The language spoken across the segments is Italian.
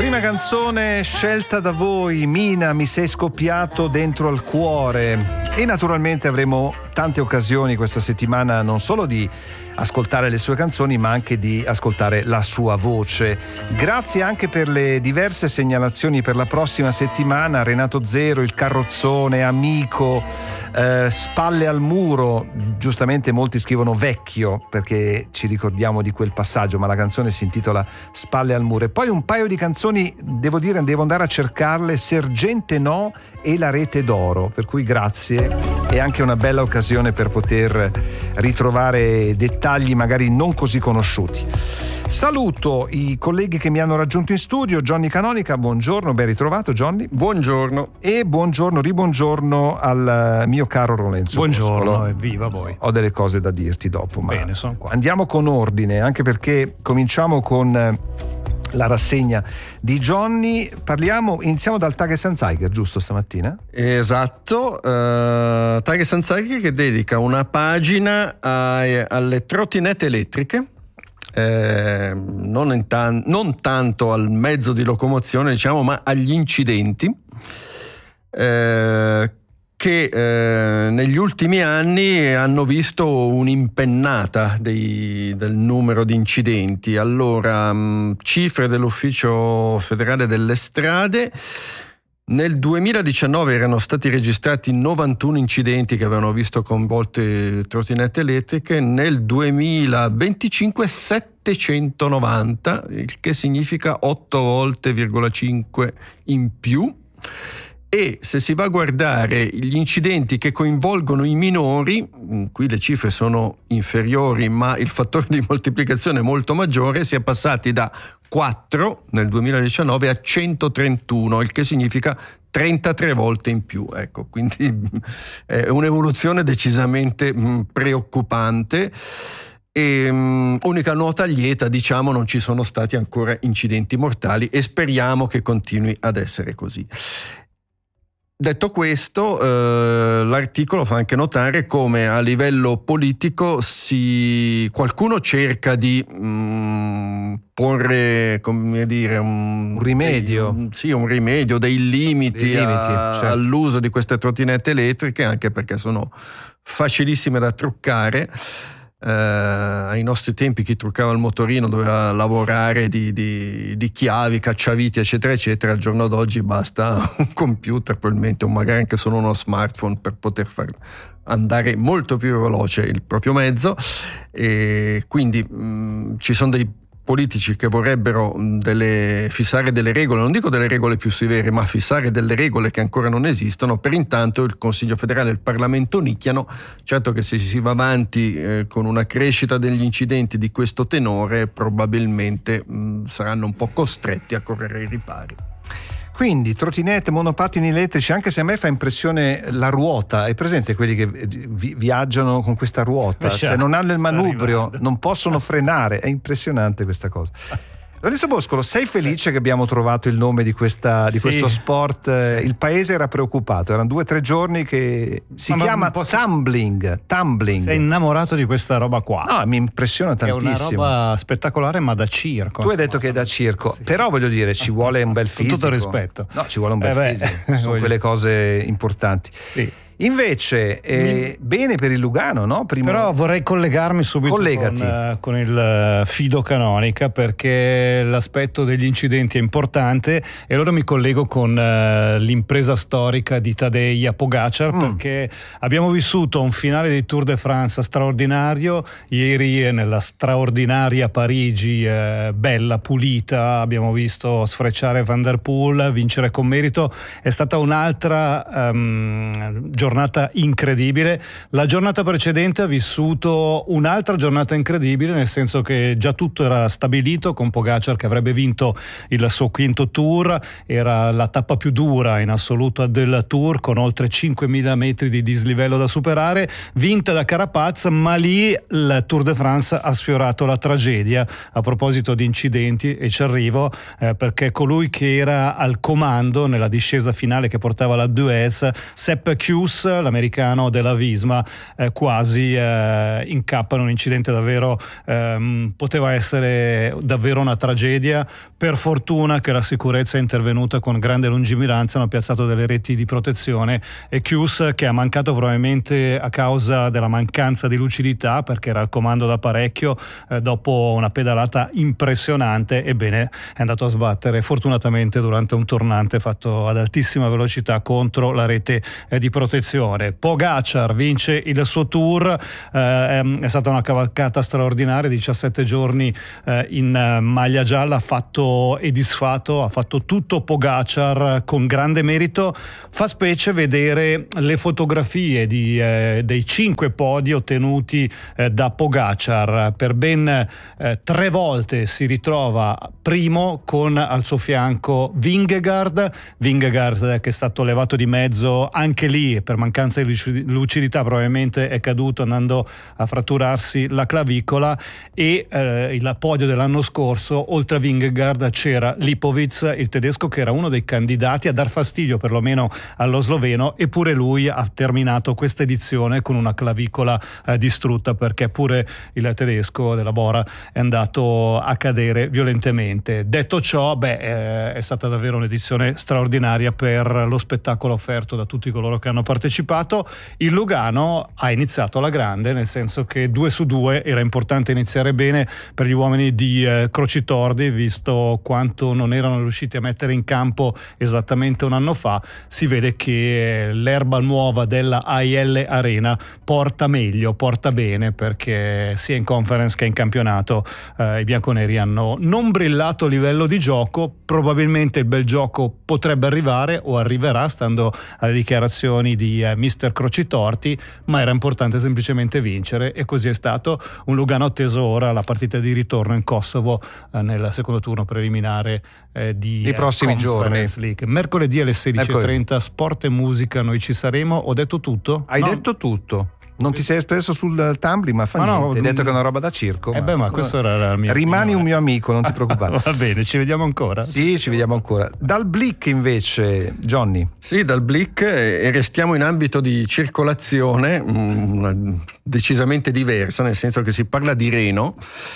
Prima canzone scelta da voi, Mina, mi sei scoppiato dentro al cuore. E naturalmente avremo tante occasioni questa settimana non solo di ascoltare le sue canzoni ma anche di ascoltare la sua voce. Grazie anche per le diverse segnalazioni per la prossima settimana. Renato Zero, Il Carrozzone, Amico, Spalle al muro. Giustamente molti scrivono vecchio perché ci ricordiamo di quel passaggio, ma la canzone si intitola Spalle al muro. E poi un paio di canzoni, devo dire, devo andare a cercarle, Sergente No e La rete d'oro, per cui grazie. È anche una bella occasione per poter ritrovare dettagli magari non così conosciuti. Saluto i colleghi che mi hanno raggiunto in studio. Johnny Canonica, buongiorno, ben ritrovato Johnny. Buongiorno. E ribongiorno al mio caro Lorenzo. Buongiorno Boscolo. e viva voi. Ho delle cose da dirti dopo, ma bene, sono qua. Andiamo con ordine, anche perché cominciamo con la rassegna di Johnny. Iniziamo dal Tages Anzeiger, giusto, stamattina? Esatto, Tages Anzeiger che dedica una pagina alle trottinette elettriche, non tanto al mezzo di locomozione, diciamo, ma agli incidenti che negli ultimi anni hanno visto un'impennata del numero di incidenti. Allora, cifre dell'Ufficio Federale delle Strade: nel 2019 erano stati registrati 91 incidenti che avevano visto coinvolte trottinette elettriche, nel 2025 790, il che significa 8,5 volte in più. E se si va a guardare gli incidenti che coinvolgono i minori, qui le cifre sono inferiori ma il fattore di moltiplicazione è molto maggiore, si è passati da 4 nel 2019 a 131, il che significa 33 volte in più. Ecco, quindi è un'evoluzione decisamente preoccupante. E unica nota lieta, diciamo, non ci sono stati ancora incidenti mortali e speriamo che continui ad essere così. Detto questo, l'articolo fa anche notare come a livello politico qualcuno cerca di porre, come dire, un rimedio, dei limiti certo, all'uso di queste trottinette elettriche, anche perché sono facilissime da truccare. Ai nostri tempi chi truccava il motorino doveva lavorare di chiavi, cacciaviti, eccetera eccetera. Al giorno d'oggi basta un computer, probabilmente, o magari anche solo uno smartphone, per poter far andare molto più veloce il proprio mezzo. E quindi ci sono dei politici che vorrebbero fissare delle regole, non dico delle regole più severe, ma fissare delle regole che ancora non esistono. Per intanto il Consiglio federale e il Parlamento nicchiano. Certo che se si va avanti con una crescita degli incidenti di questo tenore, probabilmente saranno un po' costretti a correre ai ripari. Quindi trottinette, monopattini elettrici, anche se a me fa impressione la ruota. È presente quelli che viaggiano con questa ruota? Cioè non hanno il manubrio, non possono frenare. È impressionante questa cosa. Lorenzo Boscolo, sei felice che abbiamo trovato il nome di questo sport? Il paese era preoccupato, erano 2 o 3 giorni che si chiama tumbling. Sei innamorato di questa roba qua? No, mi impressiona tantissimo. È una roba spettacolare, ma da circo. Tu hai detto che è da circo, però voglio dire, ci vuole un bel fisico. Con tutto il rispetto. No, ci vuole un bel fisico, sono quelle cose importanti. Sì. Invece, bene per il Lugano, no? Però vorrei collegarmi subito con il Fido Canonica, perché l'aspetto degli incidenti è importante, e allora mi collego con l'impresa storica di Tadej Pogačar, perché abbiamo vissuto un finale di Tour de France straordinario ieri nella straordinaria Parigi, bella, pulita. Abbiamo visto sfrecciare Van der Poel, vincere con merito. È stata un'altra giornata incredibile. La giornata precedente ha vissuto un'altra giornata incredibile, nel senso che già tutto era stabilito con Pogačar che avrebbe vinto il suo 5° Tour. Era la tappa più dura in assoluto del Tour, con oltre 5.000 metri di dislivello da superare, vinta da Carapaz, ma lì il Tour de France ha sfiorato la tragedia. A proposito di incidenti, e ci arrivo, perché colui che era al comando nella discesa finale che portava la Duez, Sepp Kuss, Hughes, l'americano della Visma, quasi incappa in un incidente davvero, poteva essere davvero una tragedia. Per fortuna che la sicurezza è intervenuta con grande lungimiranza, hanno piazzato delle reti di protezione, e Hughes, che ha mancato probabilmente a causa della mancanza di lucidità, perché era al comando da parecchio, dopo una pedalata impressionante, ebbene è andato a sbattere fortunatamente durante un tornante fatto ad altissima velocità contro la rete di protezione. Pogacar vince il suo Tour, è stata una cavalcata straordinaria, 17 giorni in maglia gialla, ha fatto e disfatto, ha fatto tutto Pogacar con grande merito. Fa specie vedere le fotografie dei 5 podi ottenuti da Pogacar. Per ben 3 volte si ritrova primo, con al suo fianco Vingegaard che è stato levato di mezzo anche lì per mancanza di lucidità, probabilmente è caduto andando a fratturarsi la clavicola, e il podio dell'anno scorso, oltre a Vingegaard, c'era Lipovic, il tedesco, che era uno dei candidati a dar fastidio perlomeno allo sloveno, eppure lui ha terminato questa edizione con una clavicola distrutta, perché pure il tedesco della Bora è andato a cadere violentemente. Detto ciò, è stata davvero un'edizione straordinaria per lo spettacolo offerto da tutti coloro che hanno partecipato. Il Lugano ha iniziato alla grande, nel senso che 2 su 2 era importante iniziare bene per gli uomini di Crocitordi, visto quanto non erano riusciti a mettere in campo esattamente un anno fa. Si vede che l'erba nuova della AIL Arena porta meglio, porta bene, perché sia in conference che in campionato i bianconeri hanno non brillato a livello di gioco. Probabilmente il bel gioco potrebbe arrivare o arriverà, stando alle dichiarazioni di mister Crocitorti, ma era importante semplicemente vincere, e così è stato. Un Lugano atteso ora alla partita di ritorno in Kosovo nel secondo turno preliminare di prossimi giorni. League. Mercoledì alle 16:30, Sport e Musica, noi ci saremo. Ho detto tutto? Hai detto tutto. Non ti sei espresso sul tumbling, ma fa niente. Hai detto che è una roba da circo. Ma questo era la mia Rimani un mio amico, non ti preoccupare. Va bene, ci vediamo ancora? Sì, ci vediamo ancora. Dal Blick invece, Johnny. Sì, dal Blick, e restiamo in ambito di circolazione decisamente diversa, nel senso che si parla di Reno.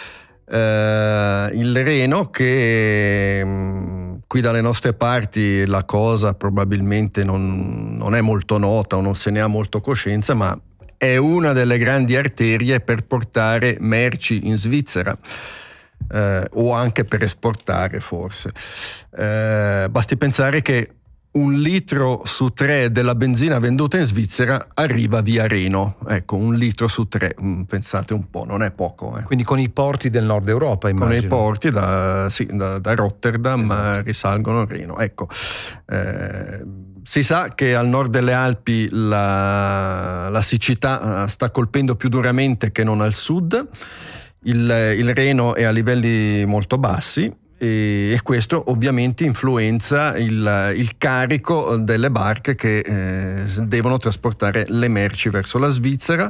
Il Reno, che qui dalle nostre parti la cosa probabilmente non è molto nota o non se ne ha molto coscienza, ma è una delle grandi arterie per portare merci in Svizzera, o anche per esportare, forse. Basti pensare che 1 litro su 3 della benzina venduta in Svizzera arriva via Reno. Ecco, 1 litro su 3, pensate un po', non è poco. Quindi con i porti del nord Europa, immagino. Con i porti da Rotterdam, esatto, risalgono a Reno. Ecco, si sa che al nord delle Alpi la siccità sta colpendo più duramente che non al sud. Il Reno è a livelli molto bassi, e questo ovviamente influenza il carico delle barche che devono trasportare le merci verso la Svizzera.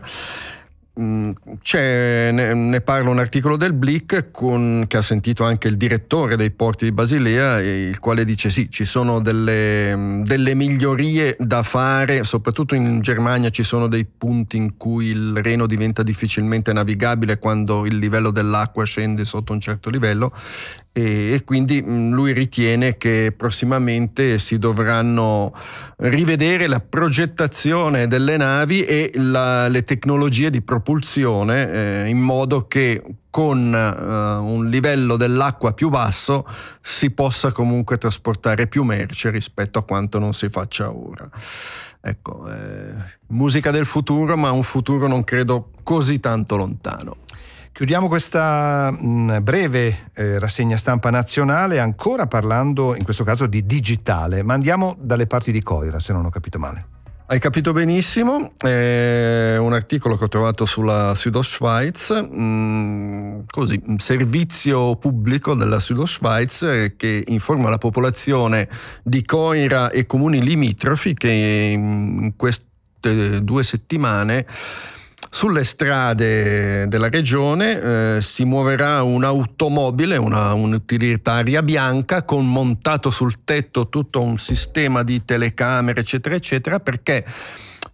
Ne parla un articolo del Blick che ha sentito anche il direttore dei porti di Basilea, il quale dice sì, ci sono delle migliorie da fare, soprattutto in Germania ci sono dei punti in cui il Reno diventa difficilmente navigabile quando il livello dell'acqua scende sotto un certo livello, e quindi lui ritiene che prossimamente si dovranno rivedere la progettazione delle navi e le tecnologie di propulsione, in modo che con un livello dell'acqua più basso si possa comunque trasportare più merce rispetto a quanto non si faccia ora. Ecco, musica del futuro, ma un futuro non credo così tanto lontano. Chiudiamo questa breve rassegna stampa nazionale ancora parlando in questo caso di digitale, ma andiamo dalle parti di Coira, se non ho capito male. Hai capito benissimo, è un articolo che ho trovato sulla Südostschweiz, così, un servizio pubblico della Südostschweiz che informa la popolazione di Coira e comuni limitrofi che in queste 2 settimane sulle strade della regione si muoverà un'automobile, un'utilitaria bianca, con montato sul tetto tutto un sistema di telecamere eccetera eccetera, perché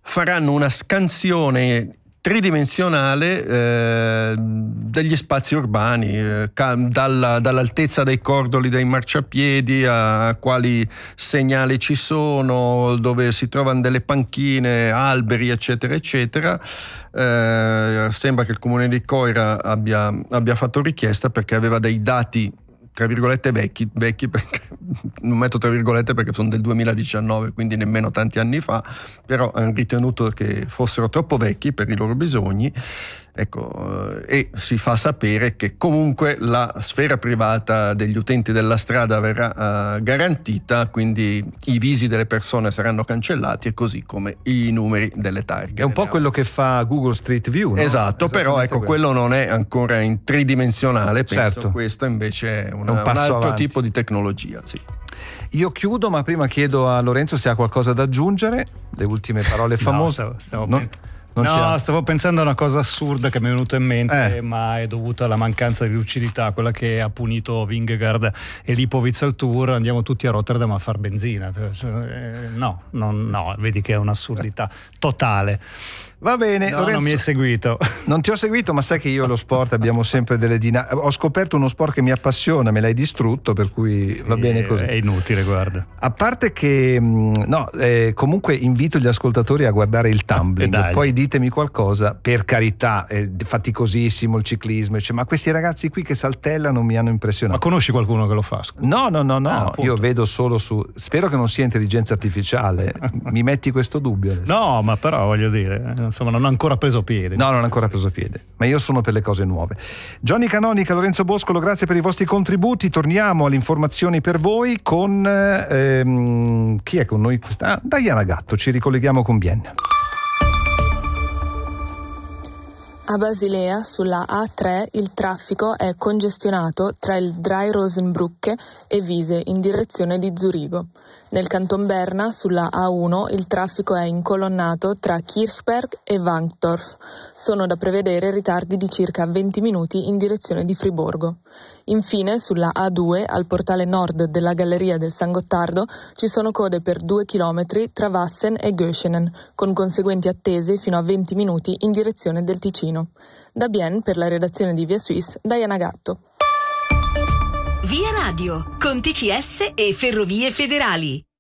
faranno una scansione tridimensionale degli spazi urbani, dall'altezza dei cordoli dei marciapiedi a quali segnali ci sono, dove si trovano delle panchine, alberi, eccetera eccetera. Sembra che il comune di Coira abbia fatto richiesta perché aveva dei dati tra virgolette vecchi perché non metto tra virgolette perché sono del 2019, quindi nemmeno tanti anni fa, però hanno ritenuto che fossero troppo vecchi per i loro bisogni, ecco, e si fa sapere che comunque la sfera privata degli utenti della strada verrà garantita, quindi i visi delle persone saranno cancellati e così come i numeri delle targhe. È un po' quello che fa Google Street View, no? Esatto, però ecco, quello non è ancora in tridimensionale, penso. Certo. Questo invece è un passo altro avanti. tipo di tecnologia, sì. Io chiudo, ma prima chiedo a Lorenzo se ha qualcosa da aggiungere, le ultime parole famose. Stavo pensando a una cosa assurda che mi è venuta in mente, ma è dovuta alla mancanza di lucidità, quella che ha punito Vingegaard e Lipovic al Tour. Andiamo tutti a Rotterdam a far benzina. No, vedi che è un'assurdità totale. Va bene, Lorenzo, non mi hai seguito. Non ti ho seguito, ma sai che io e lo sport abbiamo sempre delle dinamiche. Ho scoperto uno sport che mi appassiona, me l'hai distrutto, per cui va bene così. È inutile, guarda. A parte che comunque invito gli ascoltatori a guardare il tumbling, poi ditemi qualcosa, per carità, è faticosissimo il ciclismo, ma questi ragazzi qui che saltellano mi hanno impressionato. Ma conosci qualcuno che lo fa? No, io vedo solo spero che non sia intelligenza artificiale. Mi metti questo dubbio adesso? No, ma però voglio dire, insomma, non ha ancora preso piede. No, non ha ancora preso piede, ma io sono per le cose nuove. Johnny Canonica, Lorenzo Boscolo, grazie per i vostri contributi. Torniamo alle informazioni per voi con chi è con noi? Diana Gatto, ci ricolleghiamo con Bienne. A Basilea, sulla A3, il traffico è congestionato tra il Dreirosenbrücke e Wiese in direzione di Zurigo. Nel Canton Berna, sulla A1, il traffico è incolonnato tra Kirchberg e Wankdorf. Sono da prevedere ritardi di circa 20 minuti in direzione di Friburgo. Infine, sulla A2, al portale nord della Galleria del San Gottardo, ci sono code per 2 chilometri tra Wassen e Göschenen, con conseguenti attese fino a 20 minuti in direzione del Ticino. Da Bienne, per la redazione di Via Suisse, Diana Gatto. Via Radio, con TCS e Ferrovie Federali.